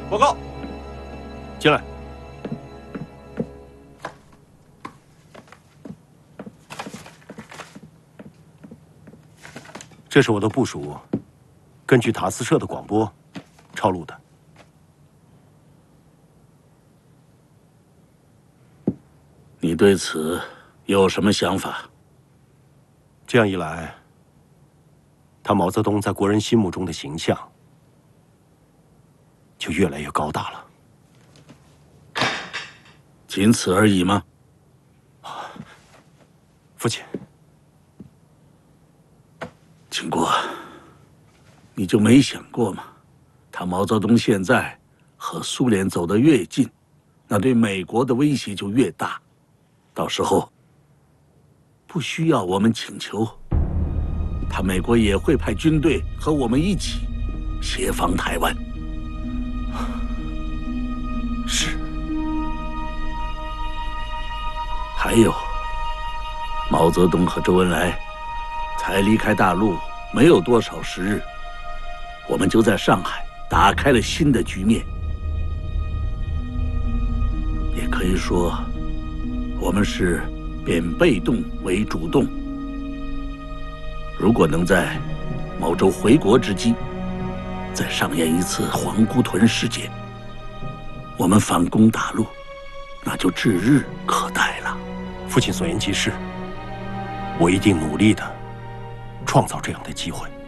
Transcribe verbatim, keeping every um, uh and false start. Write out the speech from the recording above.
报告。 进来。这是我的部署，根据塔斯社的广播抄录的。 你对此有什么想法？ 这样一来，他毛泽东在国人心目中的形象就越来越高大了。 仅此而已吗？ 父亲， 经过，你就没想过吗？他毛泽东现在和苏联走得越近，那对美国的威胁就越大。到时候，不需要我们请求，他美国也会派军队和我们一起协防台湾。 是。 还有，毛泽东和周恩来才离开大陆没有多少时日，我们就在上海打开了新的局面。也可以说，我们是变被动为主动。如果能在毛周回国之际，再上演一次皇姑屯事件，我们反攻大陆，那就指日可待了。 父亲所言极是，我一定努力的创造这样的机会。